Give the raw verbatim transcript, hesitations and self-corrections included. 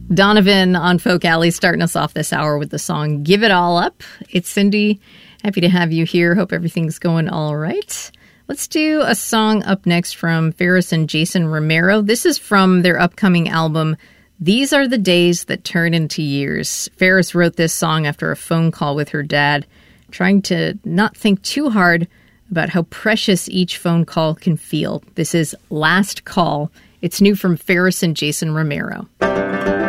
Donovan on Folk Alley starting us off this hour with the song Give It All Up. It's Cindy. Happy to have you here. Hope everything's going all right. Let's do a song up next from Ferris and Jason Romero. This is from their upcoming album, These Are the Days That Turn Into Years. Ferris wrote this song after a phone call with her dad, trying to not think too hard about how precious each phone call can feel. This is Last Call. It's new from Ferris and Jason Romero.